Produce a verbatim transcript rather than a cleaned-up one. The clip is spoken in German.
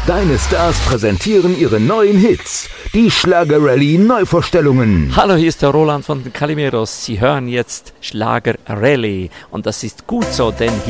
Deine Stars präsentieren ihre neuen Hits. Die Schlager-Rallye Neuvorstellungen. Hallo, hier ist der Roland von den Calimeros. Sie hören jetzt Schlager-Rallye. Und das ist gut so, denn